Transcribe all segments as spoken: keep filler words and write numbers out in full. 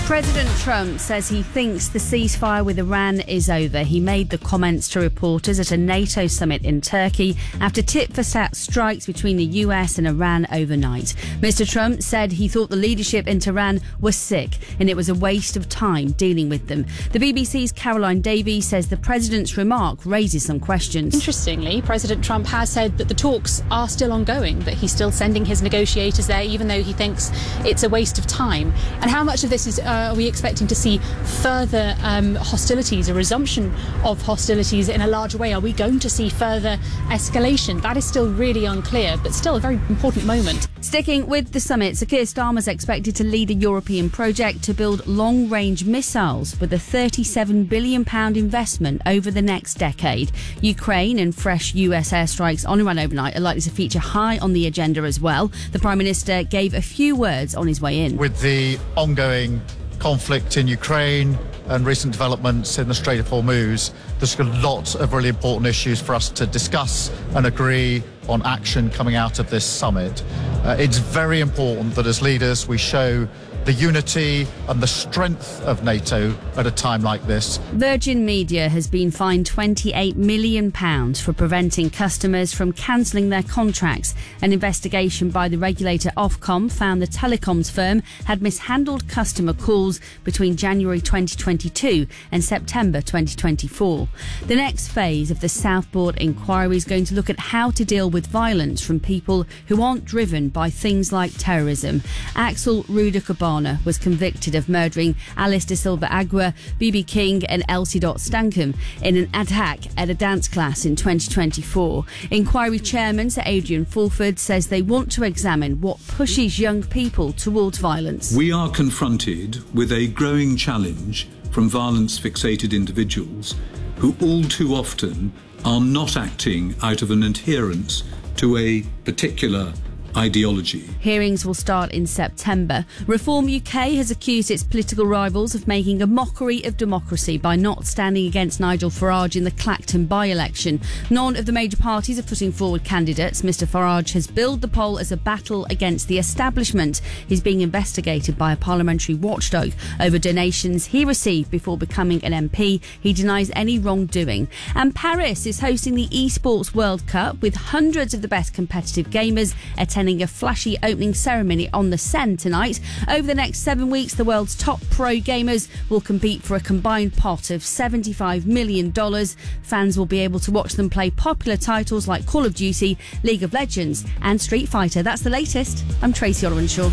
President Trump says he thinks the ceasefire with Iran is over. He made the comments to reporters at a NATO summit in Turkey after tit-for-tat strikes between the U S and Iran overnight. Mister Trump said he thought the leadership in Tehran was sick and it was a waste of time dealing with them. The B B C's Caroline Davies says the president's remark raises some questions. Interestingly, President Trump has said that the talks are still ongoing, that he's still sending his negotiators there, even though he thinks it's a waste of time. And how much of this is... Uh, are we expecting to see further um, hostilities, a resumption of hostilities in a larger way? Are we going to see further escalation? That is still really unclear, but still a very important moment. Sticking with the summit, Sir Keir Starmer is expected to lead a European project to build long-range missiles with a thirty-seven billion pounds investment over the next decade. Ukraine and fresh U S airstrikes on Iran overnight are likely to feature high on the agenda as well. The Prime Minister gave a few words on his way in. With the ongoing conflict in Ukraine and recent developments in the Strait of Hormuz, there's a lot of really important issues for us to discuss and agree on action coming out of this summit. Uh, it's very important that as leaders we show the unity and the strength of NATO at a time like this. Virgin Media has been fined twenty-eight million pounds for preventing customers from cancelling their contracts. An investigation by the regulator Ofcom found the telecoms firm had mishandled customer calls between January twenty twenty-two and September twenty twenty-four. The next phase of the Southport inquiry is going to look at how to deal with violence from people who aren't driven by things like terrorism. Axel Ruder-Cabana was convicted of murdering Alice de Silva Agua, B B King and Elsie Dot Stankham in an attack at a dance class in twenty twenty-four. Inquiry Chairman Sir Adrian Fulford says they want to examine what pushes young people towards violence. We are confronted with a growing challenge from violence-fixated individuals who all too often are not acting out of an adherence to a particular ideology. Hearings will start in September. Reform U K has accused its political rivals of making a mockery of democracy by not standing against Nigel Farage in the Clacton by-election. None of the major parties are putting forward candidates. Mister Farage has billed the poll as a battle against the establishment. He's being investigated by a parliamentary watchdog over donations he received before becoming an M P. He denies any wrongdoing. And Paris is hosting the Esports World Cup with hundreds of the best competitive gamers attending a flashy opening ceremony on the Seine tonight. Over the next seven weeks, the world's top pro gamers will compete for a combined pot of seventy-five million dollars. Fans will be able to watch them play popular titles like Call of Duty, League of Legends and Street Fighter. That's the latest. I'm Tracy Olwenshaw.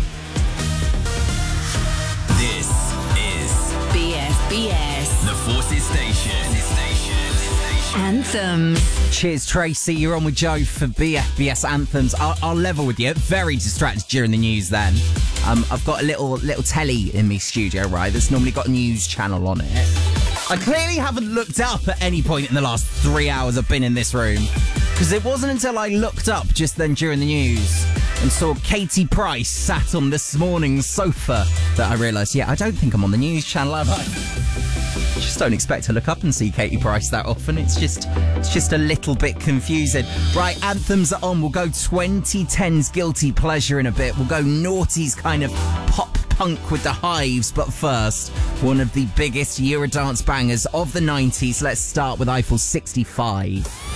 This is B S B S, the Forces Station. Anthems. Cheers, Tracy. You're on with Joe for B F B S Anthems. I'll, I'll level with you. Very distracted during the news then. Um, I've got a little little telly in my studio, right, that's normally got a news channel on it. I clearly haven't looked up at any point in the last three hours I've been in this room, because it wasn't until I looked up just then during the news and saw Katie Price sat on this morning's sofa that I realised, yeah, I don't think I'm on the news channel, have I? Just don't expect to look up and see Katie Price that often. It's just it's just a little bit confusing. Right, anthems are on. We'll go twenty tens guilty pleasure in a bit. We'll go noughties kind of pop punk with the Hives. But first, one of the biggest Eurodance bangers of the nineties. Let's start with Eiffel sixty-five.